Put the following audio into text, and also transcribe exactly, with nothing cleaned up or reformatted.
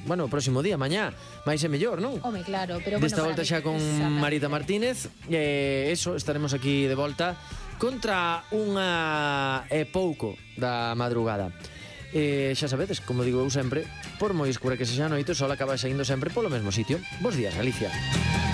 bueno, o próximo día, mañá, máis e mellor, non? Home, claro, pero Desta bueno, volta xa con Marita Martínez, e eso, estaremos aquí de volta contra unha e pouco da madrugada. E xa sabedes, como digo eu sempre, por moi escura que sexa a noite, o sol acaba saindo sempre polo mesmo sitio. Bos días, Galicia.